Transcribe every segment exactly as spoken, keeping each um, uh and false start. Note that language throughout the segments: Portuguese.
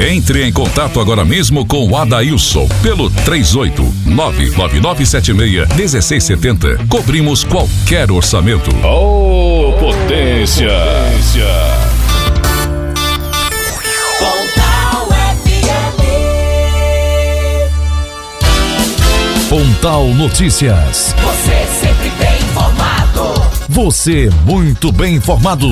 Entre em contato agora mesmo com o Adailson pelo três oito nove nove nove sete seis um seis sete zero. Cobrimos qualquer orçamento. Oh, potência! potência. Pontal F M. Pontal Notícias. Você sempre bem informado. Você muito bem informado.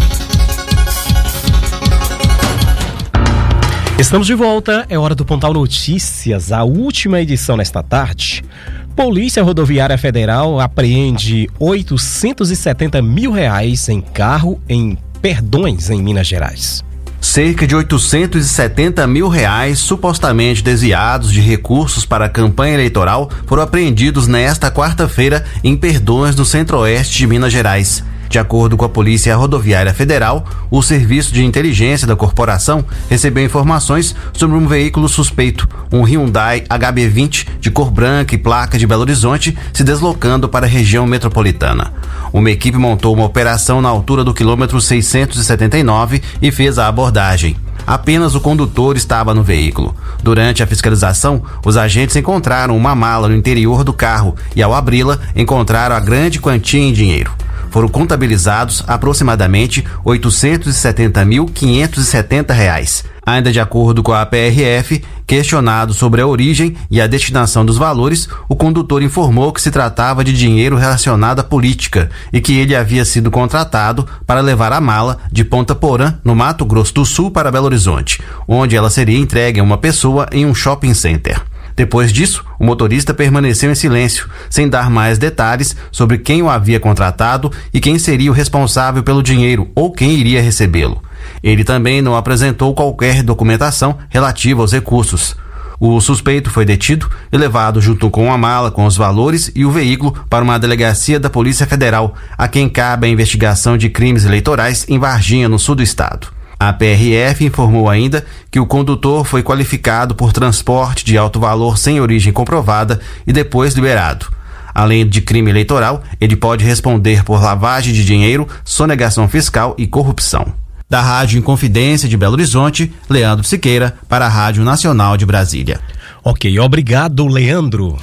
Estamos de volta, é hora do Pontal Notícias, a última edição nesta tarde. Polícia Rodoviária Federal apreende oitocentos e setenta mil reais em carro em Perdões, em Minas Gerais. Cerca de oitocentos e setenta mil reais supostamente desviados de recursos para a campanha eleitoral foram apreendidos nesta quarta-feira em Perdões, no centro-oeste de Minas Gerais. De acordo com a Polícia Rodoviária Federal, o Serviço de Inteligência da corporação recebeu informações sobre um veículo suspeito, um Hyundai H B vinte de cor branca e placa de Belo Horizonte, se deslocando para a região metropolitana. Uma equipe montou uma operação na altura do quilômetro seiscentos e setenta e nove e fez a abordagem. Apenas o condutor estava no veículo. Durante a fiscalização, os agentes encontraram uma mala no interior do carro e, ao abri-la, encontraram a grande quantia em dinheiro. Foram contabilizados aproximadamente oitocentos e setenta mil quinhentos e setenta reais. Ainda de acordo com a P R F, questionado sobre a origem e a destinação dos valores, o condutor informou que se tratava de dinheiro relacionado à política e que ele havia sido contratado para levar a mala de Ponta Porã, no Mato Grosso do Sul, para Belo Horizonte, onde ela seria entregue a uma pessoa em um shopping center. Depois disso, o motorista permaneceu em silêncio, sem dar mais detalhes sobre quem o havia contratado e quem seria o responsável pelo dinheiro ou quem iria recebê-lo. Ele também não apresentou qualquer documentação relativa aos recursos. O suspeito foi detido e levado junto com a mala com os valores e o veículo para uma delegacia da Polícia Federal, a quem cabe a investigação de crimes eleitorais em Varginha, no sul do estado. A P R F informou ainda que o condutor foi qualificado por transporte de alto valor sem origem comprovada e depois liberado. Além de crime eleitoral, ele pode responder por lavagem de dinheiro, sonegação fiscal e corrupção. Da Rádio Inconfidência de Belo Horizonte, Leandro Siqueira, para a Rádio Nacional de Brasília. Ok, obrigado, Leandro.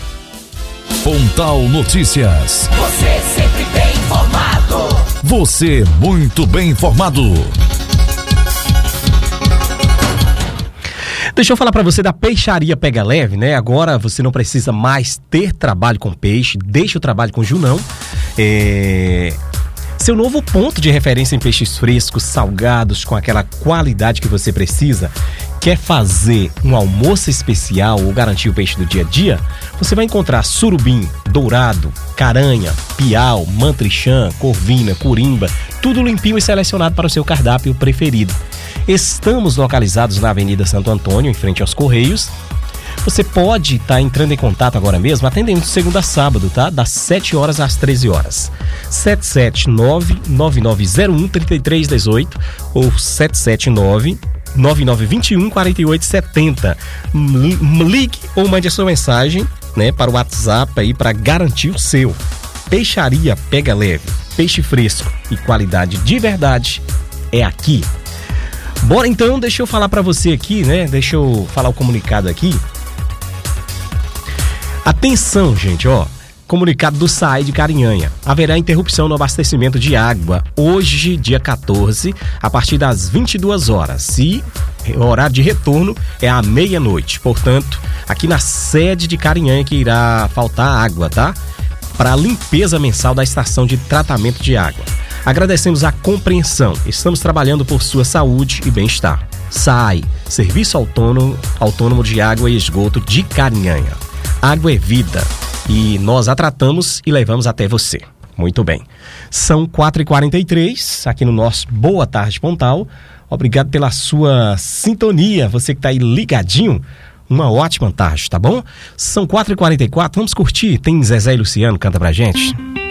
Pontal Notícias. Você sempre bem informado. Você muito bem informado. Deixa eu falar para você da Peixaria Pega Leve, né? Agora você não precisa mais ter trabalho com peixe, deixa o trabalho com o Junão. É... Seu novo ponto de referência em peixes frescos, salgados, com aquela qualidade que você precisa. Quer fazer um almoço especial ou garantir o peixe do dia a dia? Você vai encontrar surubim, dourado, caranha, piau, mantrichã, corvina, curimba, tudo limpinho e selecionado para o seu cardápio preferido. Estamos localizados na Avenida Santo Antônio, em frente aos Correios. Você pode estar tá entrando em contato agora mesmo, atendendo de segunda a sábado, tá? Das sete horas às treze horas. sete sete nove, nove nove zero um, três três um oito ou sete sete nove, nove nove dois um, quatro oito sete zero. Ligue ou mande a sua mensagem, né, para o WhatsApp aí para garantir o seu. Peixaria Pega Leve, peixe fresco e qualidade de verdade é aqui. Bora então, deixa eu falar pra você aqui, né? Deixa eu falar o comunicado aqui. Atenção, gente, ó. Comunicado do S A I de Carinhanha. Haverá interrupção no abastecimento de água hoje, dia quatorze, a partir das vinte e duas horas. E o horário de retorno é à meia-noite. Portanto, aqui na sede de Carinhanha que irá faltar água, tá? Para a limpeza mensal da estação de tratamento de água. Agradecemos a compreensão. Estamos trabalhando por sua saúde e bem-estar. S A I, Serviço Autônomo, Autônomo de Água e Esgoto de Carinhanha. Água é vida e nós a tratamos e levamos até você. Muito bem. São quatro e quarenta e três aqui no nosso Boa Tarde Pontal. Obrigado pela sua sintonia. Você que está aí ligadinho. Uma ótima tarde, tá bom? São quatro e quarenta e quatro. Vamos curtir. Tem Zezé e Luciano, canta pra gente.